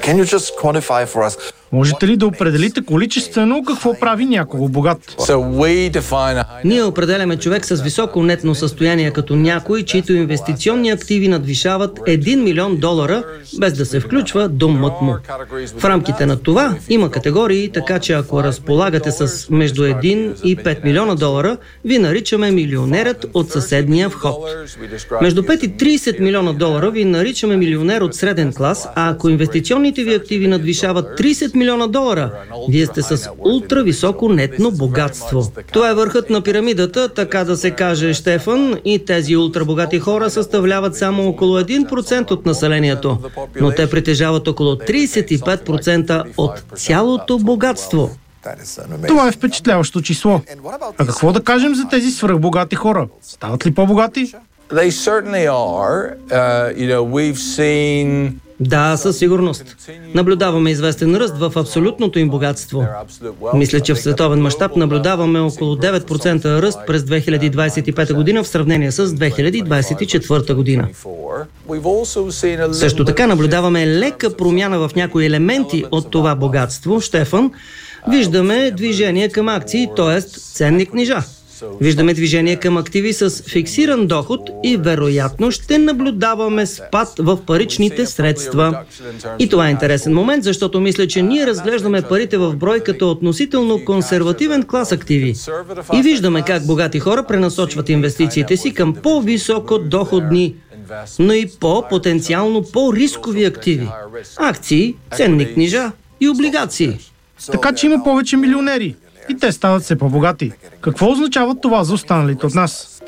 Можете ли да определите количествено какво прави някого богат? Ние определяме човек с високо нетно състояние като някой, чието инвестиционни активи надвишават $1 милион, без да се включва домът му. В рамките на това има категории, така че ако разполагате с между 1 и $5 милиона, ви наричаме милионерът от съседния вход. Между 5 и $30 милиона ви наричаме милионер от среден клас, а ако инвестиционните ви активи надвишават $30 милиона, вие сте с ултрависоко нетно богатство. Това е върхът на пирамидата, така да се каже, Щефан, и тези ултрабогати хора съставляват само около 1% от населението, но те притежават около 35% от цялото богатство. Това е впечатляващо число. А какво да кажем за тези свръхбогати хора? Стават ли по-богати? Да, със сигурност. Наблюдаваме известен ръст в абсолютното им богатство. Мисля, че в световен мащаб наблюдаваме около 9% ръст през 2025 година в сравнение с 2024 година. Също така наблюдаваме лека промяна в някои елементи от това богатство, Щефан. Виждаме движение към акции, т.е. ценни книжа. Виждаме движение към активи с фиксиран доход и вероятно ще наблюдаваме спад в паричните средства. И това е интересен момент, защото мисля, че ние разглеждаме парите в брой като относително консервативен клас активи. И виждаме как богати хора пренасочват инвестициите си към по-високо доходни, но и потенциално по-рискови активи. Акции, ценни книжа и облигации. Така че има повече милионери. И те стават все по-богати. Какво означава това за останалите от нас?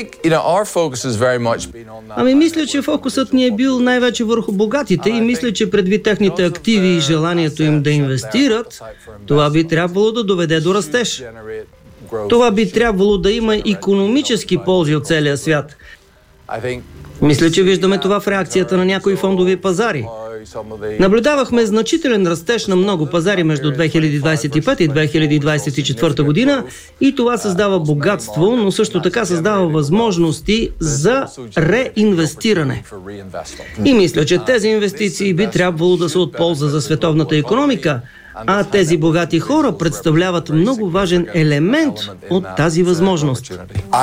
Мисля, че фокусът ни е бил най-вече върху богатите и мисля, че предвид техните активи и желанието им да инвестират, това би трябвало да доведе до растеж. Това би трябвало да има икономически ползи от целия свят. Мисля, че виждаме това в реакцията на някои фондови пазари. Наблюдавахме значителен растеж на много пазари между 2025 и 2024 година и това създава богатство, но също така създава възможности за реинвестиране. И мисля, че тези инвестиции би трябвало да са от полза за световната икономика, а тези богати хора представляват много важен елемент от тази възможност.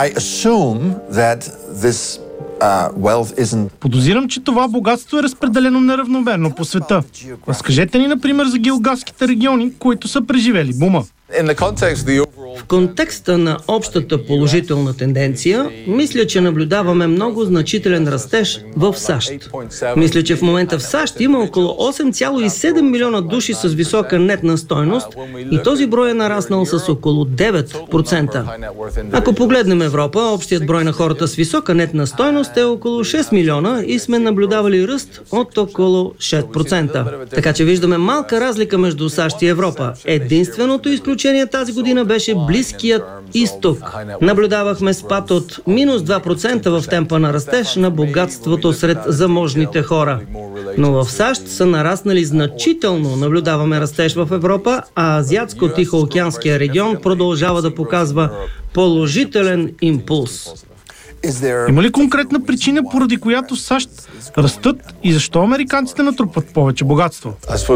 Подозирам, че това богатство е разпределено неравномерно по света. Разкажете ни, например, за географските региони, които са преживели бума. В контекста на общата положителна тенденция, мисля, че наблюдаваме много значителен растеж в САЩ. Мисля, че в момента в САЩ има около 8,7 милиона души с висока нетна стойност и този брой е нараснал с около 9%. Ако погледнем Европа, общият брой на хората с висока нетна стойност е около 6 милиона и сме наблюдавали ръст от около 6%. Така че виждаме малка разлика между САЩ и Европа. Единственото изключение тази година беше Близкият изток. Наблюдавахме спад от минус 2% в темпа на растеж на богатството сред заможните хора. Но в САЩ са нараснали значително. Наблюдаваме растеж в Европа, а Азиатско-Тихоокеанския регион продължава да показва положителен импулс. Има ли конкретна причина, поради която САЩ растат и защо американците натрупват повече богатство?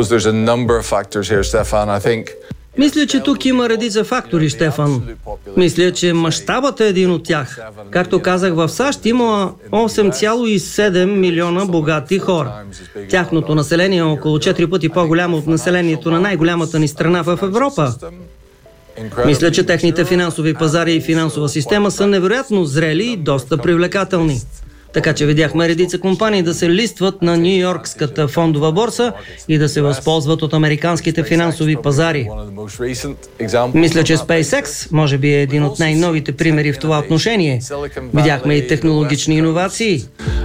Мисля, че тук има редица фактори, Щефан. Мисля, че мащабът е един от тях. Както казах, в САЩ има 8,7 милиона богати хора. Тяхното население е около 4 пъти по-голямо от населението на най-голямата ни страна в Европа. Мисля, че техните финансови пазари и финансова система са невероятно зрели и доста привлекателни. Така че видяхме редица компании да се листват на Нью-Йоркската фондова борса и да се възползват от американските финансови пазари. Мисля, че SpaceX може би е един от най-новите примери в това отношение. Видяхме и технологични иновации.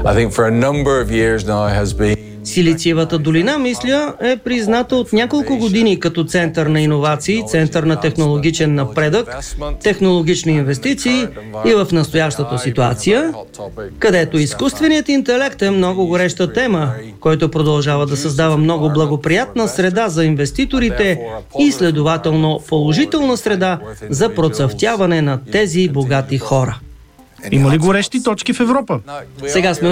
Силициевата долина, мисля, е призната от няколко години като център на иновации, център на технологичен напредък, технологични инвестиции и в настоящата ситуация, където изкуственият интелект е много гореща тема, който продължава да създава много благоприятна среда за инвеститорите и следователно положителна среда за процъфтяване на тези богати хора. Има ли горещи точки в Европа? Сега сме